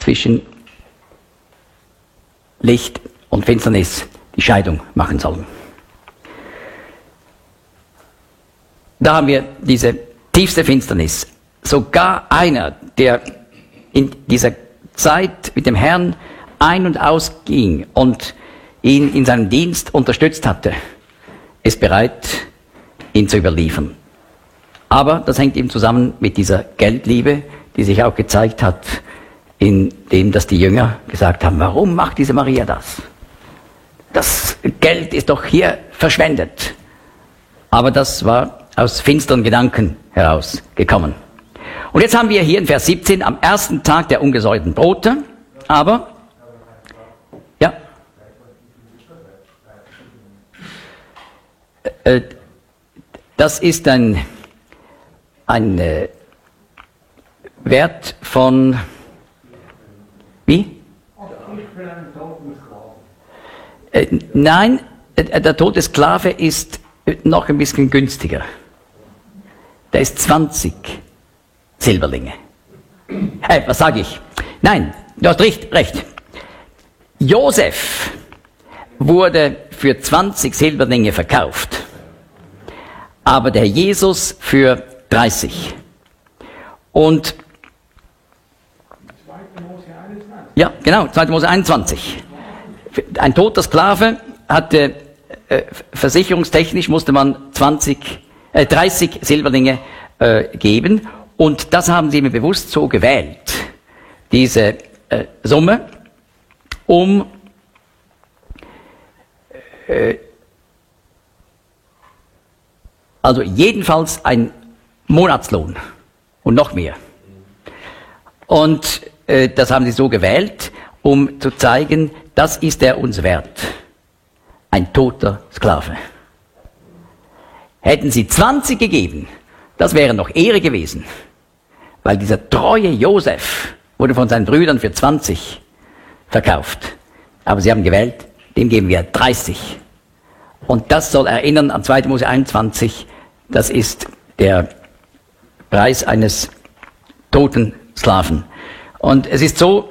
zwischen Licht und Finsternis die Scheidung machen soll. Da haben wir diese tiefste Finsternis. Sogar einer, der in dieser Zeit mit dem Herrn ein- und ausging und ihn in seinem Dienst unterstützt hatte, ist bereit, ihn zu überliefern. Aber das hängt eben zusammen mit dieser Geldliebe, die sich auch gezeigt hat, in dem, dass die Jünger gesagt haben, warum macht diese Maria das? Das Geld ist doch hier verschwendet. Aber das war aus finsteren Gedanken herausgekommen. Und jetzt haben wir hier in Vers 17 am ersten Tag der ungesäuerten Brote, aber, ja, das ist ein Wert von, wie? Nein, der tote Sklave ist noch ein bisschen günstiger. Der ist 20 Silberlinge. Was sage ich? Nein, du hast recht. Josef wurde für 20 Silberlinge verkauft, aber der Jesus für 30. Und 2. Mose 21. ja, genau, 2. Mose 21. Ein toter Sklave hatte, versicherungstechnisch musste man 30 Silberlinge geben. Und das haben sie mir bewusst so gewählt, diese Summe, um also jedenfalls ein Monatslohn und noch mehr. Und das haben sie so gewählt, um zu zeigen, das ist er uns wert. Ein toter Sklave. Hätten sie 20 gegeben, das wäre noch Ehre gewesen. Weil dieser treue Josef wurde von seinen Brüdern für 20 verkauft. Aber sie haben gewählt, dem geben wir 30. Und das soll erinnern an 2. Mose 21, das ist der Preis eines toten Sklaven. Und es ist so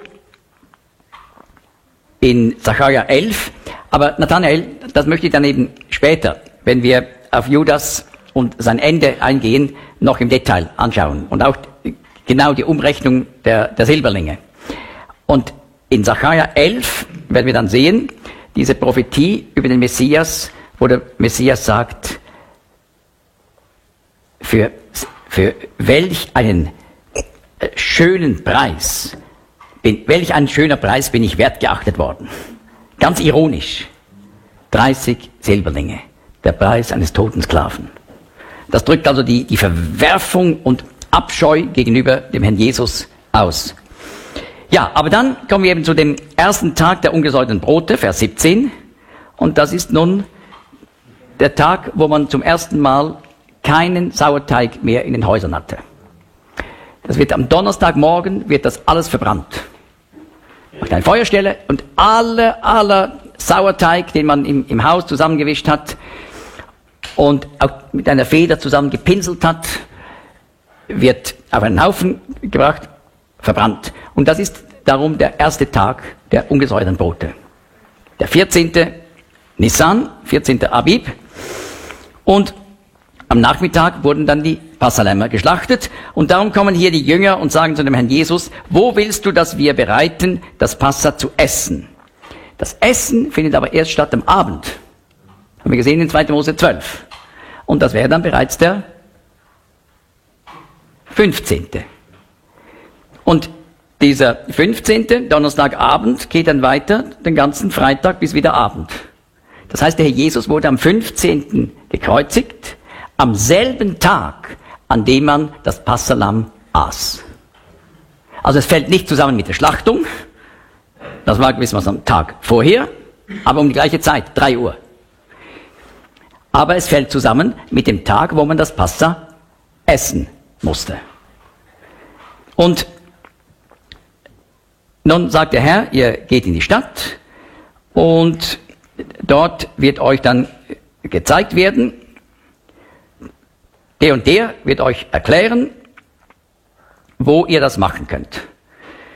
in Sacharja 11, aber Nathanael, das möchte ich dann eben später, wenn wir auf Judas und sein Ende eingehen, noch im Detail anschauen. Und auch genau die Umrechnung der Silberlinge. Und in Sacharja 11 werden wir dann sehen, diese Prophetie über den Messias, wo der Messias sagt, für welch einen schönen Preis, welch ein schöner Preis bin ich wertgeachtet worden. Ganz ironisch. 30 Silberlinge, der Preis eines toten Sklaven. Das drückt also die Verwerfung und Abscheu gegenüber dem Herrn Jesus aus. Ja, aber dann kommen wir eben zu dem ersten Tag der ungesäuerten Brote, Vers 17. Und das ist nun der Tag, wo man zum ersten Mal keinen Sauerteig mehr in den Häusern hatte. Das wird am Donnerstagmorgen, wird das alles verbrannt. Macht eine Feuerstelle und aller Sauerteig, den man im Haus zusammengewischt hat und auch mit einer Feder zusammen gepinselt hat, wird auf einen Haufen gebracht, verbrannt. Und das ist darum der erste Tag der ungesäuerten Brote. Der 14. Nissan, 14. Abib. Und am Nachmittag wurden dann die Passalämmer geschlachtet. Und darum kommen hier die Jünger und sagen zu dem Herrn Jesus, wo willst du, dass wir bereiten, das Passa zu essen? Das Essen findet aber erst statt am Abend. Haben wir gesehen in 2. Mose 12. Und das wäre dann bereits der 15. Und dieser 15. Donnerstagabend geht dann weiter, den ganzen Freitag bis wieder Abend. Das heißt, der Herr Jesus wurde am 15. gekreuzigt, am selben Tag, an dem man das Passalamm aß. Also es fällt nicht zusammen mit der Schlachtung, das war gewiss was am Tag vorher, aber um die gleiche Zeit, 3 Uhr. Aber es fällt zusammen mit dem Tag, wo man das Passa essen musste. Und nun sagt der Herr, ihr geht in die Stadt und dort wird euch dann gezeigt werden, der und der wird euch erklären, wo ihr das machen könnt.